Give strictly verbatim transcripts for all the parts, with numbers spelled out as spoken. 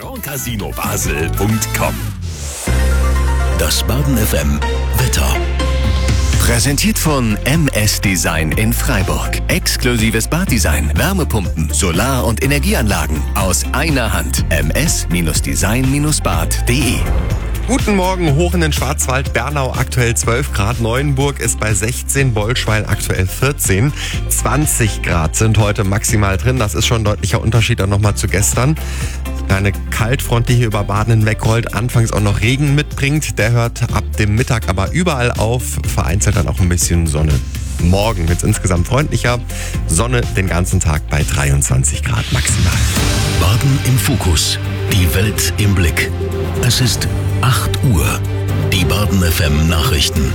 Casino Basel punkt com. Das Baden F M Wetter. Präsentiert von M S Design in Freiburg. Exklusives Baddesign, Wärmepumpen, Solar- und Energieanlagen aus einer Hand. m s Design Bad punkt de. Guten Morgen, hoch in den Schwarzwald, Bernau aktuell zwölf Grad, Neuenburg ist bei sechzehn, Bolschweil aktuell vierzehn, zwanzig Grad sind heute maximal drin, das ist schon ein deutlicher Unterschied dann nochmal zu gestern. Eine Kaltfront, die hier über Baden hinwegrollt, anfangs auch noch Regen mitbringt, der hört ab dem Mittag aber überall auf, vereinzelt dann auch ein bisschen Sonne. Morgen wird es insgesamt freundlicher, Sonne den ganzen Tag bei dreiundzwanzig Grad maximal. Baden im Fokus, die Welt im Blick. Es ist acht Uhr. Die Baden F M Nachrichten.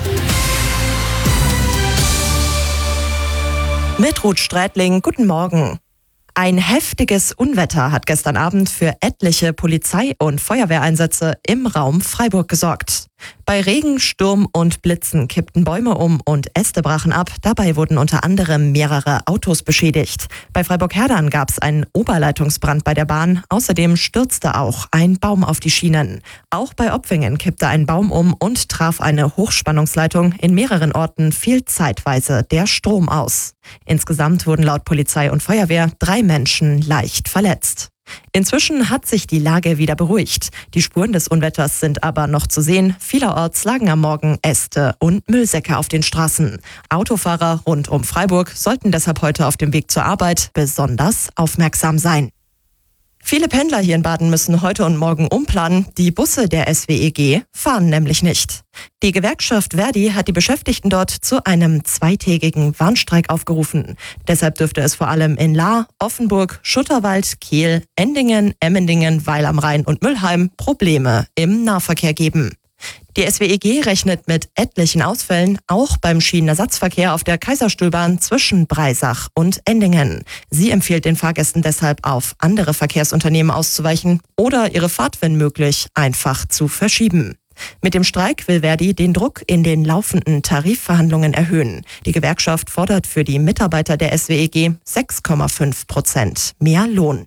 Mit Ruth Strätling, guten Morgen. Ein heftiges Unwetter hat gestern Abend für etliche Polizei- und Feuerwehreinsätze im Raum Freiburg gesorgt. Bei Regen, Sturm und Blitzen kippten Bäume um und Äste brachen ab. Dabei wurden unter anderem mehrere Autos beschädigt. Bei Freiburg-Herdern gab es einen Oberleitungsbrand bei der Bahn. Außerdem stürzte auch ein Baum auf die Schienen. Auch bei Opfingen kippte ein Baum um und traf eine Hochspannungsleitung. In mehreren Orten fiel zeitweise der Strom aus. Insgesamt wurden laut Polizei und Feuerwehr drei Menschen leicht verletzt. Inzwischen hat sich die Lage wieder beruhigt. Die Spuren des Unwetters sind aber noch zu sehen. Vielerorts lagen am Morgen Äste und Müllsäcke auf den Straßen. Autofahrer rund um Freiburg sollten deshalb heute auf dem Weg zur Arbeit besonders aufmerksam sein. Viele Pendler hier in Baden müssen heute und morgen umplanen. Die Busse der S W E G fahren nämlich nicht. Die Gewerkschaft Verdi hat die Beschäftigten dort zu einem zweitägigen Warnstreik aufgerufen. Deshalb dürfte es vor allem in Lahr, Offenburg, Schutterwald, Kehl, Endingen, Emmendingen, Weil am Rhein und Müllheim Probleme im Nahverkehr geben. Die S W E G rechnet mit etlichen Ausfällen, auch beim Schienenersatzverkehr auf der Kaiserstuhlbahn zwischen Breisach und Endingen. Sie empfiehlt den Fahrgästen deshalb, auf andere Verkehrsunternehmen auszuweichen oder ihre Fahrt, wenn möglich, einfach zu verschieben. Mit dem Streik will Verdi den Druck in den laufenden Tarifverhandlungen erhöhen. Die Gewerkschaft fordert für die Mitarbeiter der S W E G sechs Komma fünf Prozent mehr Lohn.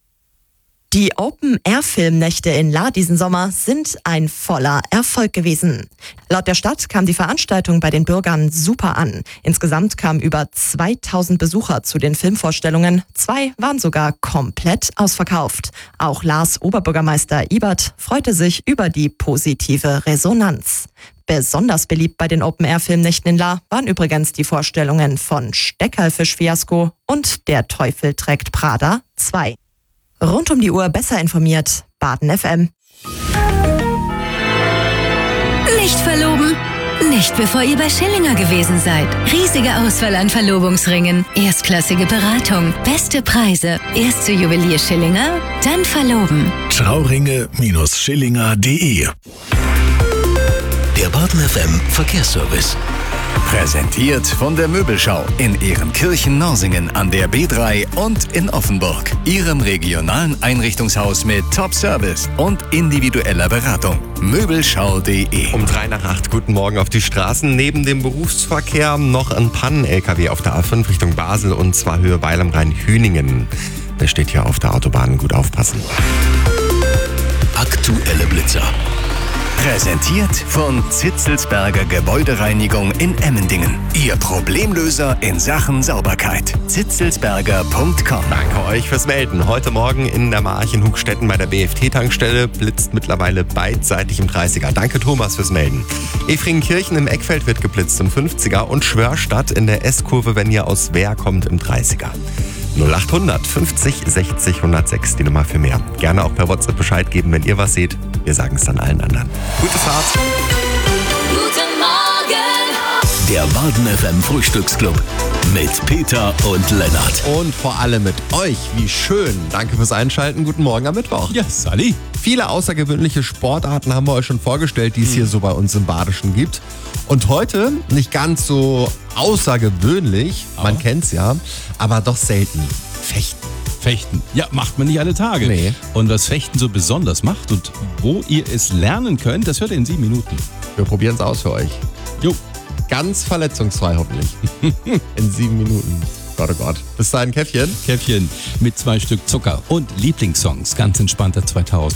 Die Open-Air-Filmnächte in Lahr diesen Sommer sind ein voller Erfolg gewesen. Laut der Stadt kam die Veranstaltung bei den Bürgern super an. Insgesamt kamen über zweitausend Besucher zu den Filmvorstellungen. Zwei waren sogar komplett ausverkauft. Auch Lahrs Oberbürgermeister Ibert freute sich über die positive Resonanz. Besonders beliebt bei den Open-Air-Filmnächten in Lahr waren übrigens die Vorstellungen von Steckerlfisch-Fiasko und Der Teufel trägt Prada zwei. Rund um die Uhr besser informiert, Baden F M. Nicht verloben? Nicht bevor ihr bei Schillinger gewesen seid. Riesige Auswahl an Verlobungsringen, erstklassige Beratung, beste Preise. Erst zu Juwelier Schillinger, dann verloben. Trauringe Schillinger punkt de. Der Baden F M Verkehrsservice. Präsentiert von der Möbelschau in Ehrenkirchen-Norsingen an der B drei und in Offenburg. Ihrem regionalen Einrichtungshaus mit Top-Service und individueller Beratung. Möbelschau punkt de. Um drei nach acht, guten Morgen auf die Straßen. Neben dem Berufsverkehr noch ein Pannen-L K W auf der A fünf Richtung Basel und zwar Höhe Weil am Rhein-Hüningen. Der steht hier auf der Autobahn, gut aufpassen. Aktuelle Blitzer. Präsentiert von Zitzelsberger Gebäudereinigung in Emmendingen. Ihr Problemlöser in Sachen Sauberkeit. zitzelsberger punkt com. Danke euch fürs Melden. Heute Morgen in der March in Hugstetten bei der B F T-Tankstelle blitzt mittlerweile beidseitig im dreißiger. Danke Thomas fürs Melden. Efringenkirchen im Eckfeld wird geblitzt im fünfziger und Schwörstadt in der S-Kurve, wenn ihr aus Wehr kommt, im dreißiger. null achthundert fünfzig sechzig hundertsechs, die Nummer für mehr. Gerne auch per WhatsApp Bescheid geben, wenn ihr was seht. Wir sagen es dann allen anderen. Gute Fahrt. Guten Morgen. Der Baden F M Frühstücksclub mit Peter und Lennart. Und vor allem mit euch. Wie schön. Danke fürs Einschalten. Guten Morgen am Mittwoch. Ja, Sally. Viele außergewöhnliche Sportarten haben wir euch schon vorgestellt, die es hier so bei uns im Badischen gibt. Und heute nicht ganz so außergewöhnlich, man Aber? kennt's ja, aber doch selten. Fechten. Fechten. Ja, macht man nicht alle Tage. Nee. Und was Fechten so besonders macht und wo ihr es lernen könnt, das hört ihr in sieben Minuten. Wir probieren es aus für euch. Jo. Ganz verletzungsfrei hoffentlich. In sieben Minuten. Gott, oh Gott. Bis dahin, Käffchen. Käffchen mit zwei Stück Zucker und Lieblingssongs. Ganz entspannter zweitausend.